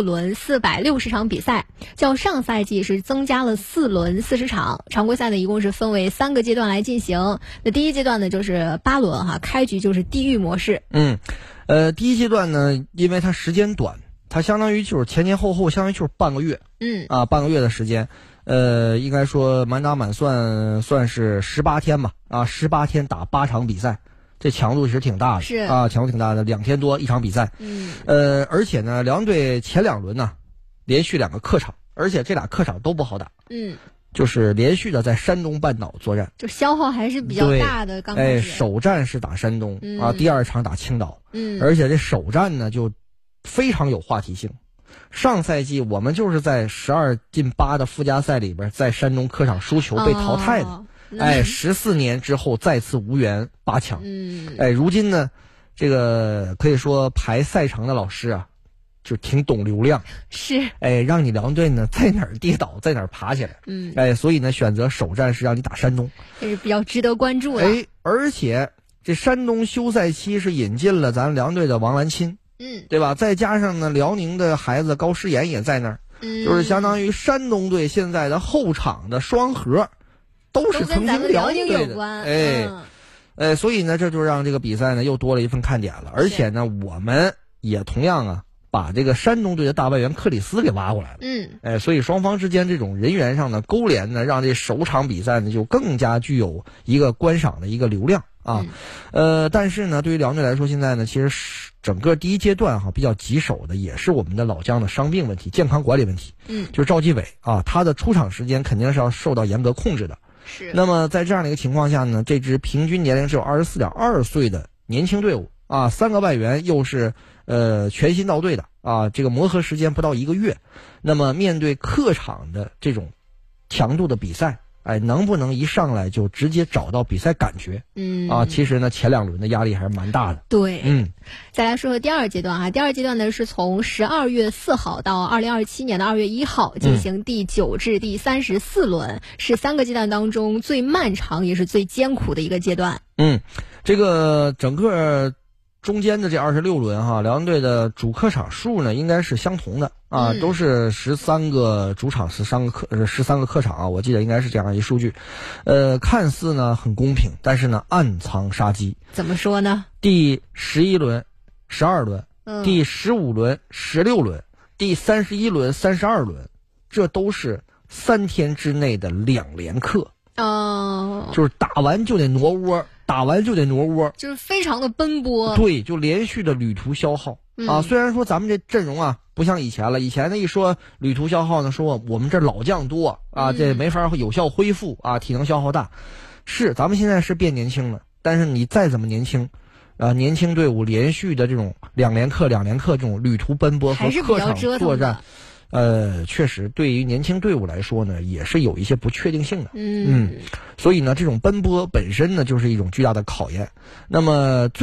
6轮460场比赛，较上赛季是增加了4轮40场。常规赛呢一共是分为3个阶段来进行。那第一阶段呢就是8轮哈，开局就是地狱模式。 第一阶段呢，因为它时间短，它相当于就是前前后后相当于就是半个月。半个月的时间。应该说满打满算是18天吧。18天打8场比赛。这强度其实挺大的， 是强度挺大的，2天多一场比赛。而且呢，辽宁队前2轮呢，连续2个客场，而且这俩客场都不好打。就是连续的在山东半岛作战， 就消耗还是比较大的。刚开始， 首战是打山东第2场打青岛。而且这首战呢就非常有话题性。上赛季我们就是在12进8的附加赛里边，在山东客场输球被淘汰的。14年之后再次无缘8强。如今呢，这个可以说排赛程的老师啊，就挺懂流量。 是。 让你辽宁队呢在哪儿跌倒在哪儿爬起来。所以呢选择首战是让你打山东， 这是比较值得关注的。 而且这山东休赛期是引进了咱辽宁队的王兰钦。对吧？再加上呢辽宁的孩子高诗岩也在那儿。就是相当于山东队现在的后场的双核都是曾经辽宁队的。所以呢这就让这个比赛呢又多了一份看点了。而且呢我们也同样把这个山东队的大外援克里斯给挖过来了。所以双方之间这种人员上的勾连呢，让这首场比赛呢就更加具有一个观赏的一个流量。但是呢对于辽宁队来说，现在呢其实整个第一阶段比较棘手的也是我们的老将的伤病问题、健康管理问题。就是赵继伟他的出场时间肯定是要受到严格控制的。 是。 那么在这样的一个情况下呢，这支平均年龄只有24.2岁的年轻队伍3个外援又是全新到队的这个磨合时间不到1个月。那么面对客场的这种强度的比赛，能不能一上来就直接找到比赛感觉？其实呢前2轮的压力还是蛮大的。 对。再来说说第2阶段第2阶段呢是从12月4号到2027年的2月1号进行第9至第34轮，是3个阶段当中最漫长也是最艰苦的一个阶段。 这个整个中间的这26轮辽宁队的主客场数呢应该是相同的都是13个主场13个客场我记得应该是这样一数据。看似呢很公平，但是呢暗藏杀机。 怎么说呢？ 第11轮、12轮、第15轮、16轮、第31轮、32轮，这都是3天之内的2连客。就是打完就得挪窝，就是非常的奔波。对，就连续的旅途消耗。虽然说咱们这阵容不像以前了，以前呢一说旅途消耗呢，说我们这老将多这没法有效恢复体能消耗大。是，咱们现在是变年轻了，但是你再怎么年轻年轻队伍连续的这种2连客这种旅途奔波和客场作战，确实对于年轻队伍来说呢也是有一些不确定性的。所以呢这种奔波本身呢就是一种巨大的考验。那么